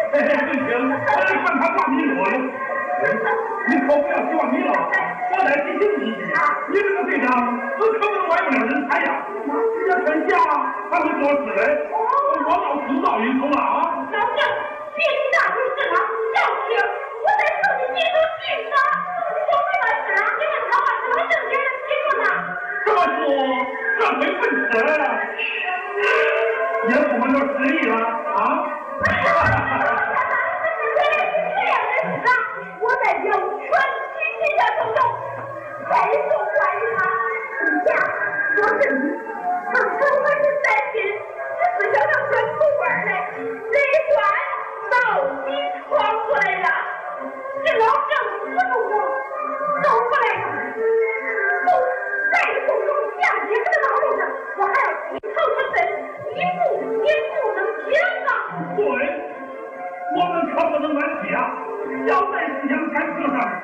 嘿嘿，对行，我来管他挂你落了。你可不要希望你了，我再提醒你一句，你这个队长，可不能歪不了人才呀！这天下还会做事嘞，我到制造一头了啊！ 老郑，别提大事了，要听我再送你几首句子。我没完事啊，你问他话什么正经的题目呢？ 这么说，这回笨死，也不能说失忆了啊！ 我在这全体提下手中，配送关于他。呀，说真的，他根本是担心，只是想让他出门来，这一关到底闯过来了。这老郑死不活，走过来了，都在手中向前的道路上，我还要低头不伸，一步也不能停啊！ 对，我们可不能乱提啊！要再思想赶车上。